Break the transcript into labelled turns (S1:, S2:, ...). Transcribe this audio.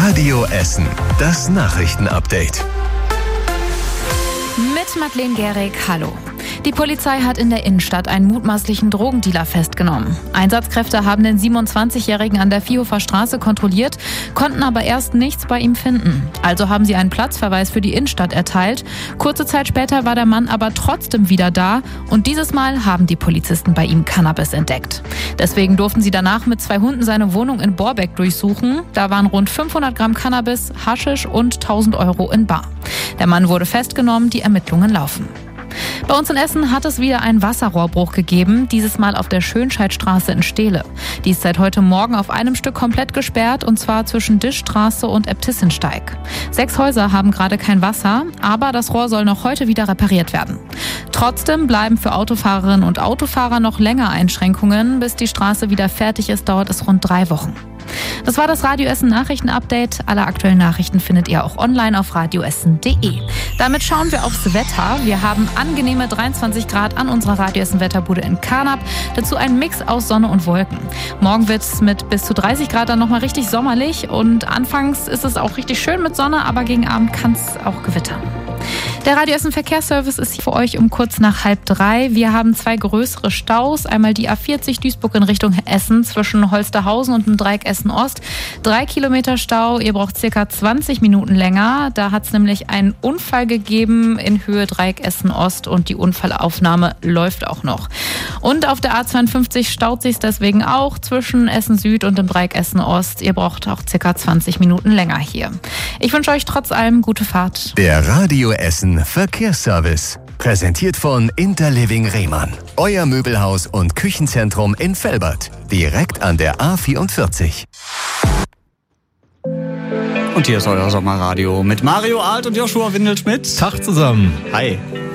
S1: Radio Essen, das Nachrichtenupdate.
S2: Mit Madeleine Gehrig, hallo. Die Polizei hat in der Innenstadt einen mutmaßlichen Drogendealer festgenommen. Einsatzkräfte haben den 27-Jährigen an der Viehhofer Straße kontrolliert, konnten aber erst nichts bei ihm finden. Also haben sie einen Platzverweis für die Innenstadt erteilt. Kurze Zeit später war der Mann aber trotzdem wieder da und dieses Mal haben die Polizisten bei ihm Cannabis entdeckt. Deswegen durften sie danach mit 2 Hunden seine Wohnung in Borbeck durchsuchen. Da waren rund 500 Gramm Cannabis, Haschisch und 1.000 Euro in bar. Der Mann wurde festgenommen, die Ermittlungen laufen. Bei uns in Essen hat es wieder einen Wasserrohrbruch gegeben, dieses Mal auf der Schönscheidstraße in Stehle. Die ist seit heute Morgen auf einem Stück komplett gesperrt, und zwar zwischen Dischstraße und Äbtissensteig. 6 Häuser haben gerade kein Wasser, aber das Rohr soll noch heute wieder repariert werden. Trotzdem bleiben für Autofahrerinnen und Autofahrer noch länger Einschränkungen. Bis die Straße wieder fertig ist, dauert es rund 3 Wochen. Das war das Radio Essen Nachrichtenupdate. Alle aktuellen Nachrichten findet ihr auch online auf radioessen.de. Damit schauen wir aufs Wetter. Wir haben angenehme 23 Grad an unserer Radio Essen Wetterbude in Karnap. Dazu ein Mix aus Sonne und Wolken. Morgen wird es mit bis zu 30 Grad dann nochmal richtig sommerlich. Und anfangs ist es auch richtig schön mit Sonne, aber gegen Abend kann es auch gewittern. Der Radio Essen Verkehrsservice ist hier für euch um kurz nach 2:30. Wir haben 2 größere Staus. Einmal die A40 Duisburg in Richtung Essen zwischen Holsterhausen und dem Dreieck Essen Ost. 3 Kilometer Stau. Ihr braucht circa 20 Minuten länger. Da hat es nämlich einen Unfall gegeben in Höhe Dreieck Essen Ost und die Unfallaufnahme läuft auch noch. Und auf der A52 staut sich deswegen auch zwischen Essen Süd und dem Dreieck Essen Ost. Ihr braucht auch circa 20 Minuten länger hier. Ich wünsche euch trotz allem gute Fahrt.
S1: Der Radio Essen Verkehrsservice. Präsentiert von Interliving Rehmann. Euer Möbelhaus und Küchenzentrum in Velbert. Direkt an der A44.
S3: Und hier ist euer Sommerradio mit Mario Alt und Joshua Windelschmidt.
S4: Tag zusammen.
S3: Hi.